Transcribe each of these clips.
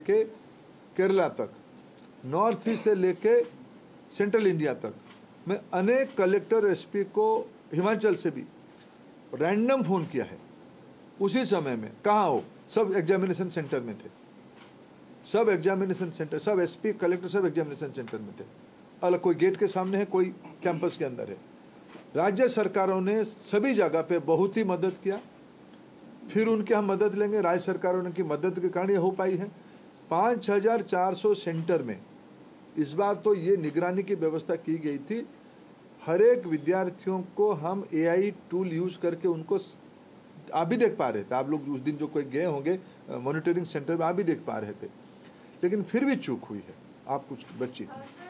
के केरला तक, north east से लेके सेंट्रल इंडिया तक, मैं अनेक कलेक्टर एसपी को हिमाचल से भी रैंडम फ़ोन किया है। उसी समय में कहाँ हो, सब एग्जामिनेशन सेंटर में थे, सब एग्जामिनेशन सेंटर, सब एसपी कलेक्टर सब एग्जामिनेशन सेंटर में थे। अलग कोई गेट के सामने है, कोई कैंपस के अंदर है। राज्य सरकारों ने सभी जगह पे बहुत ही मदद किया। फिर उनके हम मदद लेंगे। राज्य सरकारों ने की मदद के कारण ये हो पाई है। 5400 सेंटर में इस बार तो ये निगरानी की व्यवस्था की गई थी। हर एक विद्यार्थियों को हम एआई टूल यूज करके उनको, आप भी देख पा रहे थे, आप लोग उस दिन जो कोई गए होंगे मॉनिटरिंग सेंटर में, आप भी देख पा रहे थे, लेकिन फिर भी चूक हुई है। आप कुछ बच्ची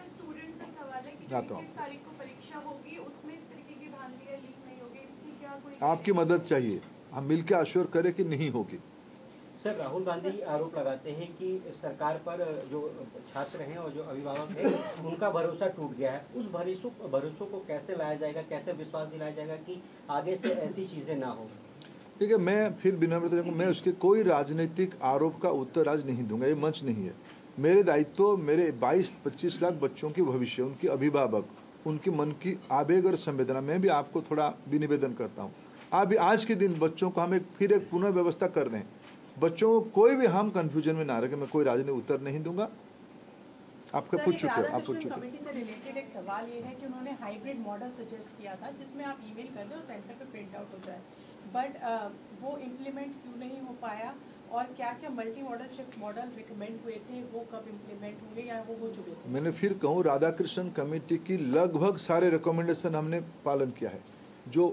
आपकी मदद चाहिए, हम मिलकर अश्योर करें कि नहीं होगी। सर, राहुल गांधी आरोप लगाते हैं कि सरकार पर जो छात्र हैं और जो अभिभावक हैं उनका भरोसा टूट गया है। उस भरोसों को कैसे लाया जाएगा, कैसे विश्वास दिलाया जाएगा कि आगे से ऐसी चीज़ें ना हो? ठीक है, मैं फिर विनम्र, मैं उसके कोई राजनीतिक आरोप का उत्तर आज नहीं दूंगा, ये मंच नहीं है। मेरे दायित्व मेरे 22-25 लाख बच्चों की भविष्य, उनके अभिभावक, उनके मन की आवेग और संवेदना, मैं भी आपको थोड़ा निवेदन करता हूँ। आप आज के दिन बच्चों को हम फिर एक पुनः व्यवस्था कर रहे हैं। बच्चों को कोई भी हम कंफ्यूजन में ना रखें। मैं कोई राजनीतिक उत्तर नहीं दूंगा। आपका पूछ चुके हो, आप पूछ चुके। कमेटी से रिलेटेड एक सवाल ये है कि उन्होंने हाइब्रिड मॉडल सजेस्ट किया था जिसमें आप ईमेल कर दो, सेंटर पे प्रिंट आउट हो जाए, बट वो इम्प्लीमेंट क्यों नहीं हो पाया? और क्या क्या multi modal shift model recommend हुए थे, वो कब इम्प्लीमेंट होंगे या वो हो चुके थे? मैंने फिर कहूँ, राधाकृष्णन कमेटी की लगभग सारे रिकमेंडेशन हमने पालन किया है। जो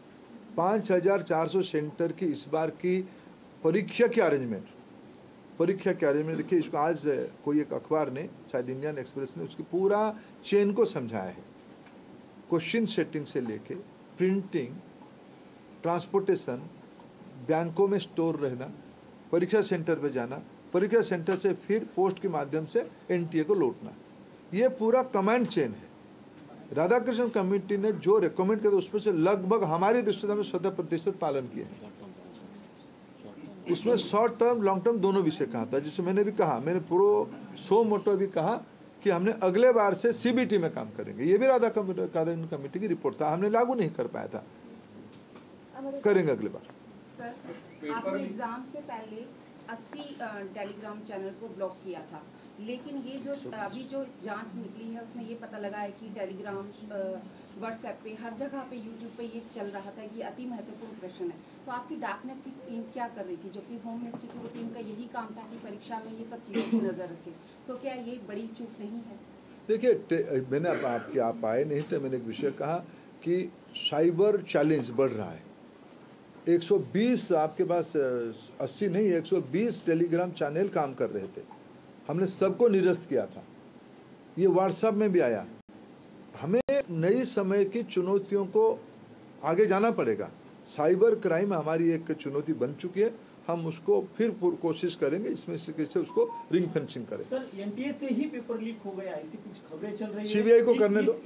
5400 सेंटर की इस बार की परीक्षा की अरेंजमेंट देखिए, इसको आज कोई एक अखबार ने, शायद इंडियन एक्सप्रेस ने, उसकी पूरा चेन को समझाया है। क्वेश्चन सेटिंग से लेके प्रिंटिंग, ट्रांसपोर्टेशन, बैंकों में स्टोर रहना, परीक्षा सेंटर पे जाना, परीक्षा सेंटर से फिर पोस्ट के माध्यम से एनटीए को लौटना, ये पूरा कमांड चेन है। राधाकृष्णन कमेटी ने जो रिकमेंड किया उसमें से लगभग हमारी दृष्टि से 100% पालन किए हैं। उसमें शॉर्ट टर्म लॉन्ग टर्म दोनों विषय कहा था। जिसे मैंने भी कहा, मैंने पूरा सो मोटो भी कहा कि हमने अगले बार से सीबीटी में काम करेंगे। ये भी राधाकृष्णन कमेटी की रिपोर्ट था, हमने लागू नहीं कर पाया था, करेंगे अगले बार। सर, आपने एग्जाम से पहले 80 टेलीग्राम चैनल को ब्लॉक किया था, लेकिन ये जो अभी जो जांच निकली है उसमें ये पता लगा है कि टेलीग्राम, व्हाट्सएप पे, हर जगह पे, यूट्यूब पे ये चल रहा था कि ये अति महत्वपूर्ण प्रश्न है। तो आपकी डार्कनेट की टीम क्या कर रही थी, जबकि होम मिनिस्ट्री की वो टीम का यही काम था कि परीक्षा में ये सब चीज़ों की नज़र रखे? तो क्या ये बड़ी चूक नहीं है? देखिए, मैंने आप आए नहीं थे, मैंने एक विषय कहा कि साइबर चैलेंज बढ़ रहा है। 120 आपके पास 80 नहीं 120 टेलीग्राम चैनल काम कर रहे थे, हमने सबको निरस्त किया था। ये व्हाट्सएप में भी आया। हमें नई समय की चुनौतियों को आगे जाना पड़ेगा। साइबर क्राइम हमारी एक चुनौती बन चुकी है, हम उसको फिर कोशिश करेंगे इसमें से कैसे उसको रिंग फेंसिंग करें। सर, एनटीए से ही पेपर लीक हो गया, ऐसी कुछ खबरें चल रही है। सीबीआई को करने दो।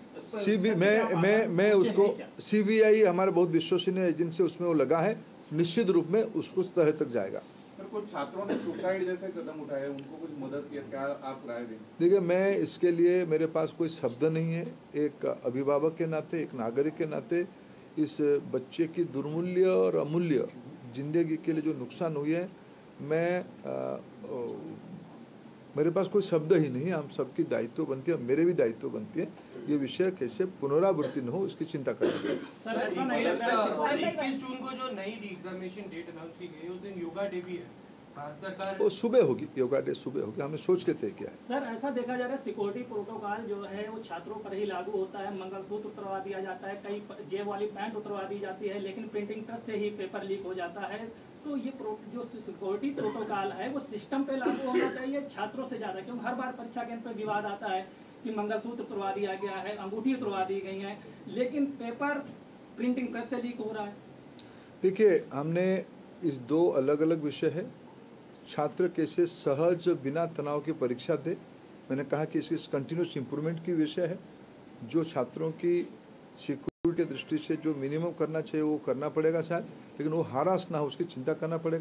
मैं उसको, सीबीआई हमारा बहुत विश्वसनीय एजेंसी, उसमें वो लगा है, निश्चित रूप में उसको तह तक जाएगा। कुछ छात्रों ने सुसाइड जैसे कदम उठाए, उनको कुछ मदद किया, क्या आप राय दें? देखिए, मैं इसके लिए, मेरे पास कोई शब्द नहीं है। एक अभिभावक के नाते, एक नागरिक के नाते, इस बच्चे की दुर्मूल्य और अमूल्य जिंदगी के लिए जो नुकसान हुई है, मेरे पास कोई शब्द ही नहीं। हम सबकी दायित्व बनती है, मेरे भी दायित्व बनती है, ये विषय कैसे पुनरावृत्ति न हो इसकी चिंता करेंगे। 21 जून को जो नई एग्जामिनेशन डेट अनाउंस की गई, उस दिन योगा डे भी है, वो सुबह होगी, योगा डे सुबह होगी, हमने सोच के तय किया है। सर, ऐसा देखा जा रहा है सिक्योरिटी प्रोटोकॉल जो है वो छात्रों पर ही लागू होता है। मंगलसूत्र उतरवा दिया जाता है, कई जेब वाली पैंट उतरवा दी जाती है, लेकिन प्रिंटिंग प्रेस से ही पेपर लीक हो जाता है। तो ये जो सिक्योरिटी प्रोटोकॉल है वो सिस्टम पे लागू होना चाहिए छात्रों से ज़्यादा, क्योंकि हर बार परीक्षा केंद्र पर विवाद आता है कि मंगलसूत्र उतरवा दिया गया है, अंगूठी उतरवा दी गई है, लेकिन पेपर प्रिंटिंग प्रेस से लीक हो रहा है। देखिए, हमने इस दो अलग अलग विषय है। छात्र कैसे सहज बिना तनाव की परीक्षा दे, मैंने कहा कि इसकी कंटिन्यूस इम्प्रूवमेंट की विषय है। जो छात्रों की सिक्योरिटी की दृष्टि से जो मिनिमम करना चाहिए वो करना पड़ेगा शायद, लेकिन वो हरास ना हो उसकी चिंता करना पड़ेगा।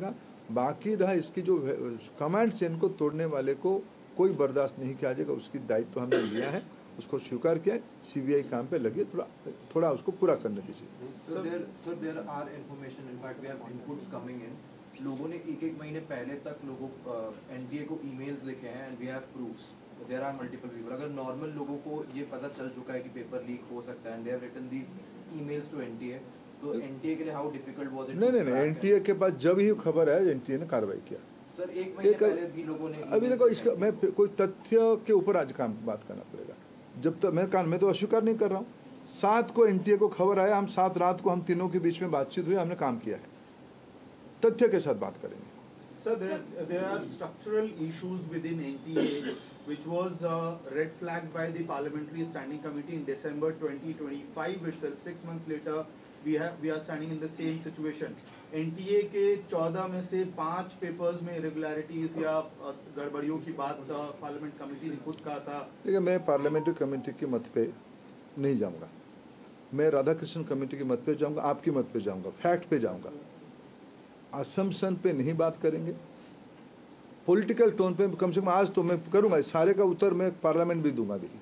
बाकी रहा इसकी जो कमांड चेन को तोड़ने वाले को कोई बर्दाश्त नहीं किया जाएगा। उसकी दायित्व हमने लिया है, उसको स्वीकार किया है। सीबीआई काम पे लगी, थोड़ा उसको पूरा करने दीजिए। Sir there are information, in fact we have inputs coming in. लोगों ने एक महीने पहले तक लोगों एनटीए को ईमेल्स लिखे हैं and we have proofs. There are multiple people. अगर नॉर्मल लोगों को ये पता चल चुका है कि पेपर लीक हो सकता है and they have written these emails to NTA, तो एनटीए के लिए हाउ डिफिकल्ट वाज इट? नहीं, एनटीए के पास जब ही खबर है एनटीए ने कार्रवाई किया। सर एक महीने पहले भी लोगों ने अभी देखो इसका मैं कोई तथ्य के ऊपर आज काम बात करना पड़ेगा। जब तक मैं तो अस्वीकार नहीं कर रहा हूँ। 7 को एनटीए को खबर आया, हम 7 रात को हम तीनों के बीच में बातचीत हुई, हमने काम किया है। तथ्य के साथ बात करेंगे। Sir, there are structural issues within NTA, which was red flagged by the Parliamentary Standing Committee in December 2025 itself. 6 months later, we are standing in the same situation. NTA के 14 में से 5 पेपर्स में irregularities या गड़बड़ियों की बात parliament committee ने खुद कहा था। देखिए, मैं पार्लियामेंट्री कमेटी के मत पे नहीं जाऊंगा, मैं राधाकृष्णन कमेटी के मत पे जाऊंगा, आपकी मत पे जाऊंगा, फैक्ट पे जाऊंगा। असम्पशन पे नहीं बात करेंगे, पॉलिटिकल टोन पे कम से कम आज तो मैं करूंगा। सारे का उत्तर मैं पार्लियामेंट भी दूंगा भी।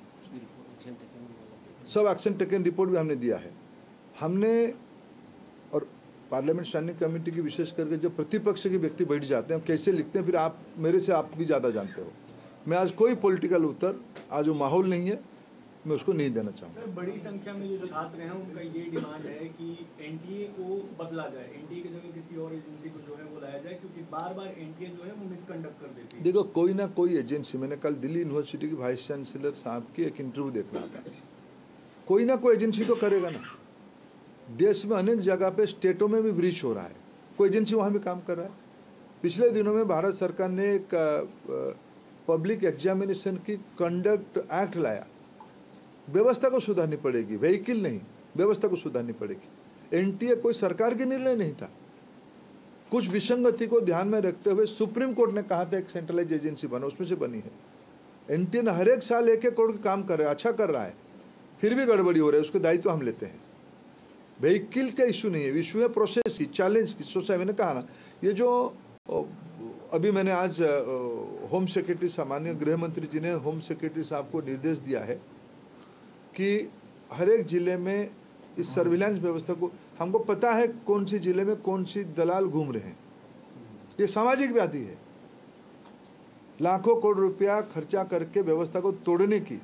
सब एक्शन टेकन रिपोर्ट भी हमने दिया है। हमने और पार्लियामेंट स्टैंडिंग कमेटी की विशेष करके जब प्रतिपक्ष के व्यक्ति बैठ जाते हैं कैसे लिखते हैं, फिर आप मेरे से आप भी ज़्यादा जानते हो। मैं आज कोई पॉलिटिकल उत्तर, आज वो माहौल नहीं है, मैं उसको नहीं देना चाहूँगा। सर, बड़ी संख्या में जो छात्र हैं उनका ये डिमांड है कि एनटीए को बदला जाए, एनटीए की जगह किसी और एजेंसी को जो है वो लाया जाए, क्योंकि बार बार एनटीए जो है वो मिसकंडक्ट कर देती है। देखो, कोई ना कोई एजेंसी, मैंने कल दिल्ली यूनिवर्सिटी के वाइस चांसलर साहब की एक इंटरव्यू देखना था, कोई ना कोई एजेंसी तो करेगा ना। देश में अनेक जगह पे स्टेटों में भी ब्रीच हो रहा है, कोई एजेंसी वहाँ भी काम कर रहा है। पिछले दिनों में भारत सरकार ने एक पब्लिक एग्जामिनेशन की कंडक्ट एक्ट लाया। व्यवस्था को सुधारनी पड़ेगी, व्हीकल नहीं, व्यवस्था को सुधारनी पड़ेगी। एनटीए कोई सरकार के निर्णय नहीं था। कुछ विसंगति को ध्यान में रखते हुए सुप्रीम कोर्ट ने कहा था एक सेंट्रलाइज एजेंसी बनो, उसमें से बनी है। एनटीए ने हर एक साल 1-1 करोड़ का काम कर रहा है, अच्छा कर रहा है, फिर भी गड़बड़ी हो रही है, उसके दायित्व हम लेते हैं। व्हीकल का इशू नहीं है, इशू है प्रोसेस की, चैलेंज की। सोचा मैंने कहा ना, ये जो अभी मैंने आज होम सेक्रेटरी, सामान्य गृह मंत्री जी ने होम सेक्रेटरी साहब को निर्देश दिया है कि हर एक जिले में इस सर्विलांस व्यवस्था को, हमको पता है कौन सी जिले में कौन सी दलाल घूम रहे हैं। ये सामाजिक व्याधि है, लाखों करोड़ रुपया खर्चा करके व्यवस्था को तोड़ने की।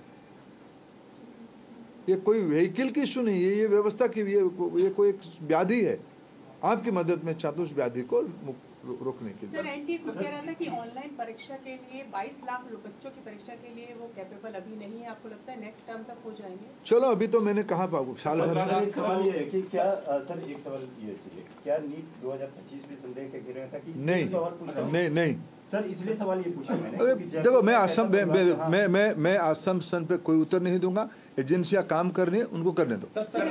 ये कोई व्हीकल की इशू नहीं है, ये व्यवस्था की, ये कोई एक व्याधि है। आपकी मदद में चाहता हूँ उस व्याधि को रोकने की। सर, एनटीए को कह रहा था कि ऑनलाइन परीक्षा के लिए 22 लाख बच्चों की परीक्षा के लिए वो कैपेबल अभी नहीं है। आपको लगता है नेक्स्ट टर्म तक हो जाएंगे? चलो, अभी तो मैंने कहा साल भर। एक सवाल ये है कि क्या सर, एक सवाल ये है, क्या नीट 2025 में संदेह के गिरे था कि नहीं सर, इसलिए सवाल ये पूछा मैंने। अरे देखो, मैं असम्पशन पे कोई उत्तर नहीं दूंगा। एजेंसियां काम कर रही है, उनको करने दो। सर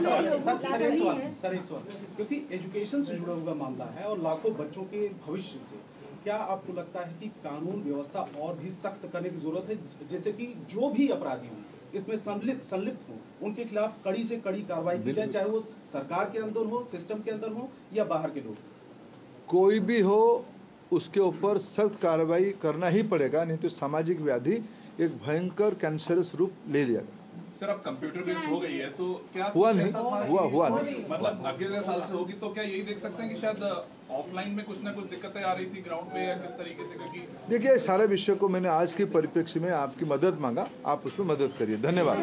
एक सवाल, क्योंकि एजुकेशन से जुड़ा हुआ मामला है और लाखों बच्चों के भविष्य से, क्या आपको लगता है कि कानून व्यवस्था और भी सख्त करने की जरूरत है, जैसे कि जो भी अपराधी हों इसमें संलिप्त हो उनके खिलाफ कड़ी से कड़ी कार्रवाई की जाए, चाहे वो सरकार के अंदर हो, सिस्टम के अंदर हो या बाहर के लोग? कोई भी हो, उसके ऊपर सख्त कार्रवाई करना ही पड़ेगा, नहीं तो सामाजिक व्याधि एक भयंकर कैंसरस रूप ले लिया। सर, अब कंप्यूटर बेस्ड हो गई है तो क्या हुआ नहीं, मतलब अगले साल से होगी तो क्या यही देख सकते हैं कि शायद ऑफलाइन में कुछ ना कुछ दिक्कतें आ रही थी ग्राउंड पे, या किस तरीके से? क्योंकि देखिए, सारे विषय को मैंने आज के परिप्रेक्ष्य में आपकी मदद मांगा, आप उसमें मदद करिए। धन्यवाद।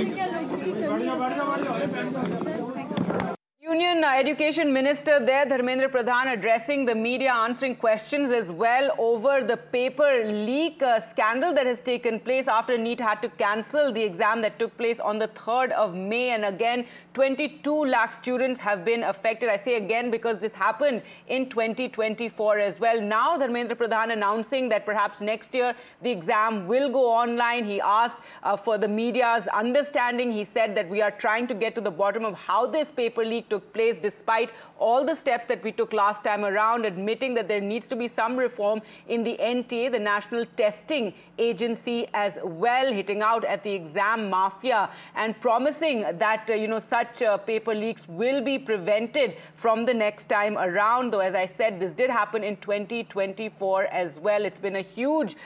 Union Education Minister there, Dharmendra Pradhan, addressing the media, answering questions as well over the paper leak scandal that has taken place after NEET had to cancel the exam that took place on the 3rd of May. And again, 22 lakh students have been affected. I say again because this happened in 2024 as well. Now, Dharmendra Pradhan announcing that perhaps next year the exam will go online. He asked for the media's understanding. He said that we are trying to get to the bottom of how this paper leak took took place despite all the steps that we took last time around, admitting that there needs to be some reform in the NTA, the National Testing Agency, as well, hitting out at the exam mafia and promising that, such paper leaks will be prevented from the next time around. Though, as I said, this did happen in 2024 as well. It's been a huge